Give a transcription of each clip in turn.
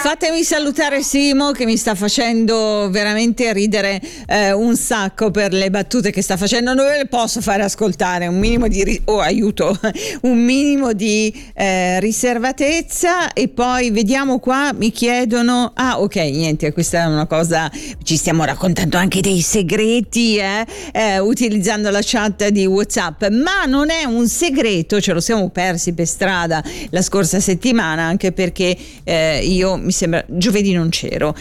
Fatemi salutare Simo, che mi sta facendo veramente ridere un sacco per le battute che sta facendo. Non le posso fare ascoltare, un minimo di aiuto, un minimo di riservatezza. E poi vediamo qua, mi chiedono ok, niente, questa è una cosa, ci stiamo raccontando anche dei segreti utilizzando la chat di WhatsApp, ma non è un segreto, ce lo siamo persi per strada la scorsa settimana, anche perché io mi sembra giovedì non c'ero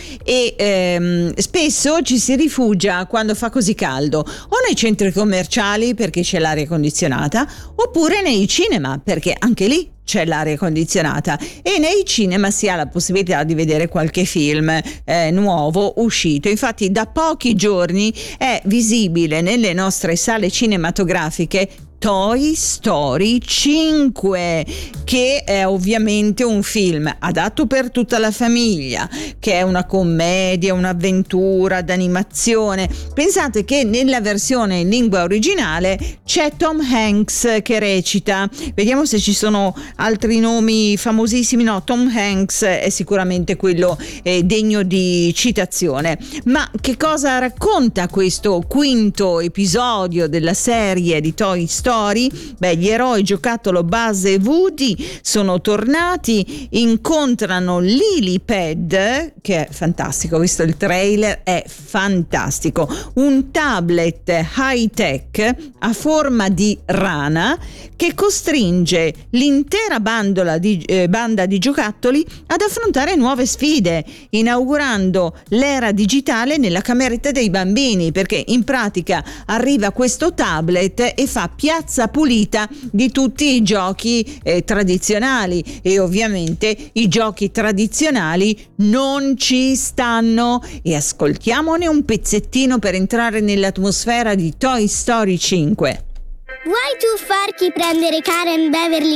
e spesso ci si rifugia quando fa così caldo o nei centri commerciali perché c'è l'aria condizionata, oppure nei cinema perché anche lì c'è l'aria condizionata, e nei cinema si ha la possibilità di vedere qualche film nuovo uscito. Infatti da pochi giorni è visibile nelle nostre sale cinematografiche Toy Story 5, che è ovviamente un film adatto per tutta la famiglia, che è una commedia, un'avventura d'animazione. Pensate che nella versione in lingua originale c'è Tom Hanks che recita. Vediamo se ci sono altri nomi famosissimi. No, Tom Hanks è sicuramente quello degno di citazione. Ma che cosa racconta questo quinto episodio della serie di Toy Story? Beh, gli eroi giocattolo Buzz e Woody sono tornati, incontrano Lilypad, che è fantastico, ho visto il trailer, è fantastico, un tablet high tech a forma di rana che costringe l'intera banda di giocattoli ad affrontare nuove sfide, inaugurando l'era digitale nella cameretta dei bambini, perché in pratica arriva questo tablet e fa piazza pulita di tutti i giochi tradizionali, e ovviamente i giochi tradizionali non ci stanno. E ascoltiamone un pezzettino per entrare nell'atmosfera di Toy Story 5. Vuoi tu farti prendere Karen Beverly?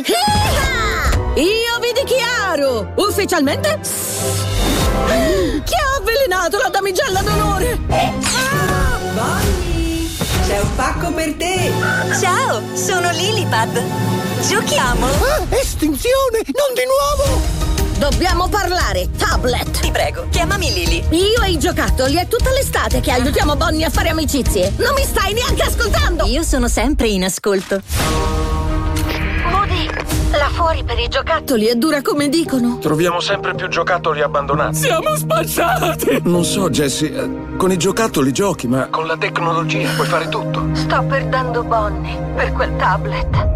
Io vi dichiaro ufficialmente chi ha avvelenato la damigella d'onore. Bonnie, c'è un pacco per te. Ciao, sono Lilypad. Giochiamo? Estinzione, non di nuovo! Dobbiamo parlare, tablet. Ti prego, chiamami Lily. Io e i giocattoli è tutta l'estate che aiutiamo Bonnie a fare amicizie. Non mi stai neanche ascoltando! Io sono sempre in ascolto. Woody, là fuori per i giocattoli è dura come dicono. Troviamo sempre più giocattoli abbandonati. Siamo spacciati! Non so, Jessie, con i giocattoli giochi, ma con la tecnologia puoi fare tutto. Sto perdendo Bonnie per quel tablet.